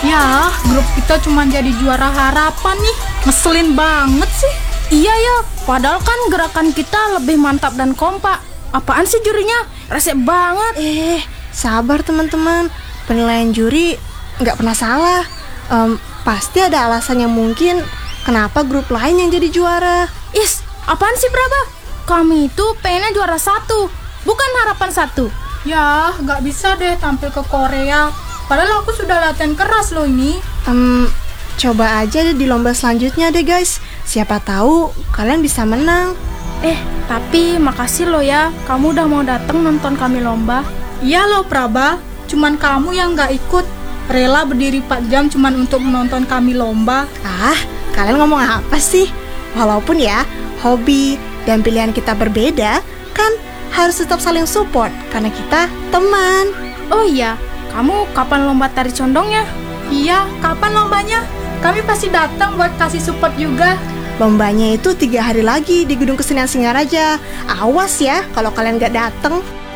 Ya, grup kita cuma jadi juara harapan nih. Ngeselin banget sih. Iya ya, padahal kan gerakan kita lebih mantap dan kompak. Apaan sih jurinya? Resek banget. Sabar teman-teman. Penilaian juri nggak pernah salah. Pasti ada alasan yang mungkin kenapa grup lain yang jadi juara. Apaan sih Praba? Kami itu pengennya juara 1, bukan harapan 1. Ya, nggak bisa deh tampil ke Korea. Padahal aku sudah latihan keras loh ini. Coba aja di lomba selanjutnya deh guys. Siapa tahu kalian bisa menang. Tapi makasih lo ya, kamu udah mau datang nonton kami lomba. Iya loh Praba, cuman kamu yang nggak ikut. Rela berdiri 4 jam cuman untuk menonton kami lomba. Kalian ngomong apa sih? Walaupun ya, hobi dan pilihan kita berbeda, kan harus tetap saling support karena kita teman. Oh iya, kamu kapan lomba tari condongnya? Iya, kapan lombanya? Kami pasti datang buat kasih support juga. Lombanya itu 3 hari lagi di Gedung Kesenian Singaraja. Awas ya kalau kalian gak datang.